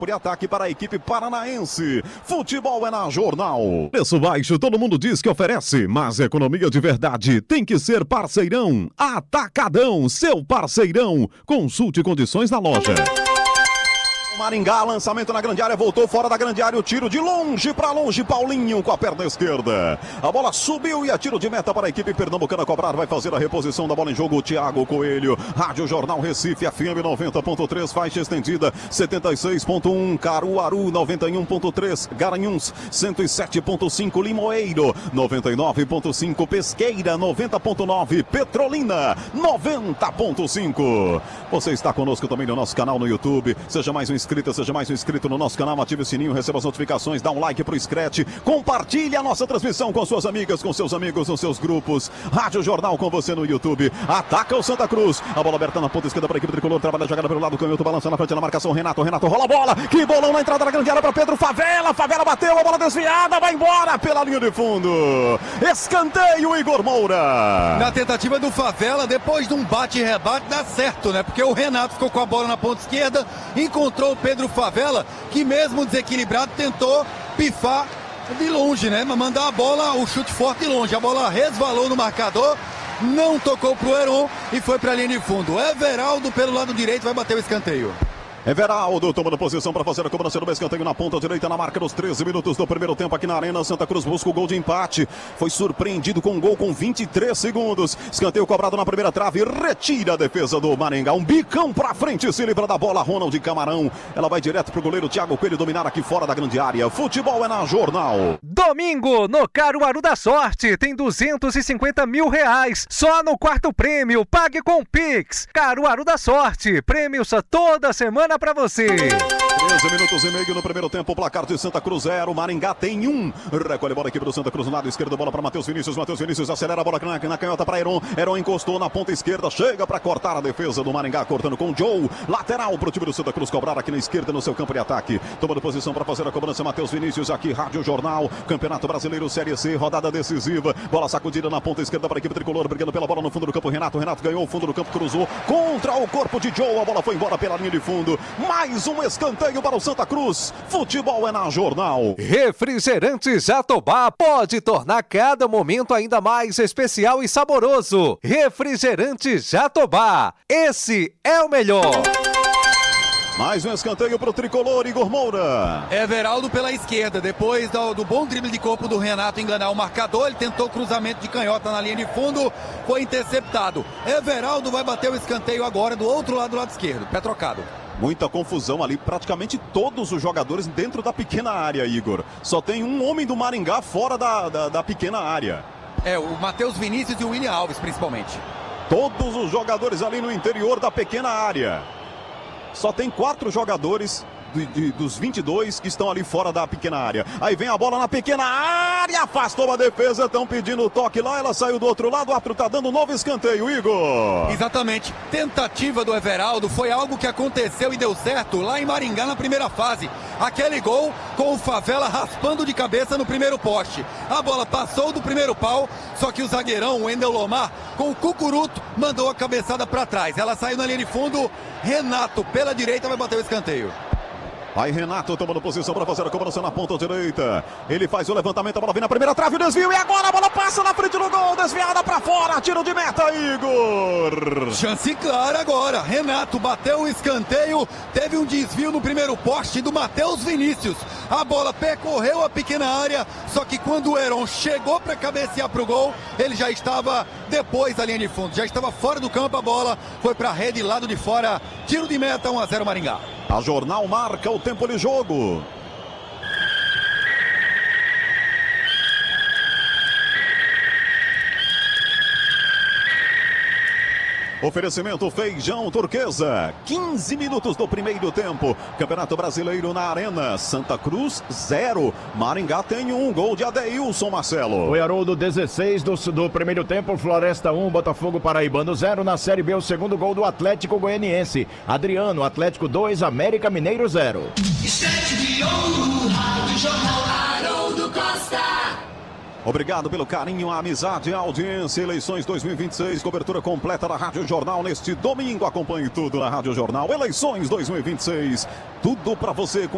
Por ataque para a equipe paranaense. Futebol é na Jornal. Preço baixo, todo mundo diz que oferece, mas economia de verdade tem que ser parceirão. Atacadão, seu parceirão. Consulte condições na loja. Maringá, lançamento na grande área, voltou fora da grande área, o tiro de longe para longe, Paulinho com a perna esquerda. A bola subiu e a tiro de meta para a equipe pernambucana cobrar, vai fazer a reposição da bola em jogo o Thiago Coelho. Rádio Jornal Recife, FM 90.3, faixa estendida 76.1, Caruaru 91.3, Garanhuns 107.5, Limoeiro 99.5, Pesqueira 90.9, Petrolina 90.5. Você está conosco também no nosso canal no YouTube, seja mais um inscrito no nosso canal, ative o sininho, receba as notificações, dá um like pro Scratch, compartilhe a nossa transmissão com suas amigas, com seus amigos, nos seus grupos. Rádio Jornal com você no YouTube. Ataca o Santa Cruz, a bola aberta na ponta esquerda para a equipe tricolor, trabalha a jogada pelo lado, canhoto balança na frente na marcação, Renato rola a bola, que bolão na entrada da grande área para Pedro Favela bateu, a bola desviada, vai embora pela linha de fundo. Escanteio, Igor Moura. Na tentativa do Favela, depois de um bate e rebate, dá certo, né? Porque o Renato ficou com a bola na ponta esquerda, encontrou o Pedro Favela, que mesmo desequilibrado tentou pifar de longe, né? Mandar a bola, o chute forte de longe. A bola resvalou no marcador, não tocou pro Heron e foi pra linha de fundo. Everaldo pelo lado direito vai bater o escanteio. Everaldo tomando posição para fazer a cobrança do escanteio na ponta direita, na marca dos 13 minutos do primeiro tempo aqui na Arena. Santa Cruz busca o gol de empate, foi surpreendido com um gol com 23 segundos. Escanteio cobrado na primeira trave, retira a defesa do Maringá, um bicão para frente, se livra da bola Ronald Camarão. Ela vai direto pro goleiro Thiago Coelho dominar aqui fora da grande área. Futebol é na Jornal. Domingo no Caruaru da Sorte tem 250 mil reais só no quarto prêmio, pague com Pix. Caruaru da Sorte, prêmios toda semana pra você. 13 minutos e meio no primeiro tempo, placar de Santa Cruz 0, Maringá tem 1. Recolhe a bola aqui pro Santa Cruz no lado esquerdo, bola para Matheus Vinícius acelera a bola na canhota para Heron encostou na ponta esquerda, chega para cortar a defesa do Maringá, cortando com o Joe, lateral pro time do Santa Cruz cobrar aqui na esquerda no seu campo de ataque, tomando posição para fazer a cobrança Matheus Vinícius aqui, Rádio Jornal, Campeonato Brasileiro Série C, rodada decisiva, bola sacudida na ponta esquerda para a equipe tricolor, brigando pela bola no fundo do campo, Renato ganhou o fundo do campo, cruzou contra o corpo de Joe, a bola foi embora pela linha de fundo. Mais um escanteio para o Santa Cruz. Futebol é na Jornal. Refrigerante Jatobá pode tornar cada momento ainda mais especial e saboroso. Refrigerante Jatobá, esse é o melhor. Mais um escanteio para o tricolor, Igor Moura. Everaldo pela esquerda, depois do bom drible de corpo do Renato enganar o marcador, ele tentou cruzamento de canhota na linha de fundo, foi interceptado. Everaldo vai bater o escanteio agora do outro lado, do lado esquerdo, pé trocado. Muita confusão ali, praticamente todos os jogadores dentro da pequena área, Igor. Só tem um homem do Maringá fora da pequena área. O Matheus Vinícius e o William Alves, principalmente. Todos os jogadores ali no interior da pequena área. Só tem 4 jogadores dos 22 que estão ali fora da pequena área. Aí vem a bola na pequena área, afastou a defesa, estão pedindo o toque lá, ela saiu do outro lado, o árbitro tá dando um novo escanteio, Igor. Exatamente, tentativa do Everaldo, foi algo que aconteceu e deu certo lá em Maringá na primeira fase. Aquele gol com o Favela raspando de cabeça no primeiro poste. A bola passou do primeiro pau, só que o zagueirão, o Wendel Lomar, com o cucuruto, mandou a cabeçada para trás. Ela saiu na linha de fundo, Renato pela direita vai bater o escanteio. Aí Renato tomando posição para fazer a cobrança na ponta direita. Ele faz o levantamento, a bola vem na primeira trave, o desvio e agora a bola passa na frente do gol, desviada para fora, tiro de meta, Igor. Chance clara agora, Renato bateu o escanteio, teve um desvio no primeiro poste do Matheus Vinícius. A bola percorreu a pequena área, só que quando o Heron chegou para cabecear para o gol, ele já estava depois da linha de fundo, já estava fora do campo, a bola foi para a rede, lado de fora, tiro de meta, 1-0 Maringá. A Jornal marca o tempo de jogo. Oferecimento Feijão Turquesa. 15 minutos do primeiro tempo. Campeonato Brasileiro na Arena. Santa Cruz 0. Maringá tem 1 gol de Adeilson, Marcelo. Foi Haroldo 16 do primeiro tempo. Floresta 1, Botafogo Paraibano 0. Na Série B, o segundo gol do Atlético Goianiense. Adriano, Atlético 2, América Mineiro 0. Haroldo Costa. Obrigado pelo carinho, a amizade, a audiência. Eleições 2026, cobertura completa da Rádio Jornal neste domingo. Acompanhe tudo na Rádio Jornal. Eleições 2026, tudo para você com